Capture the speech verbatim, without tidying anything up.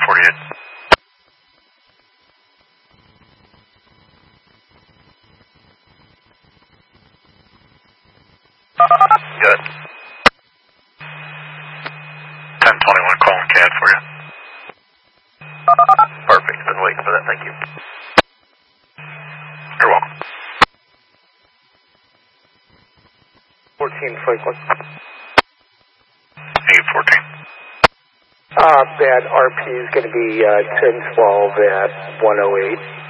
forty-eight. Good. ten twenty-one calling C A D for you. Perfect. Been waiting for that. Thank you. You're welcome. fourteen Franklin. eight fourteen. Uh, that R P is going to be uh, ten twelve at one oh eight.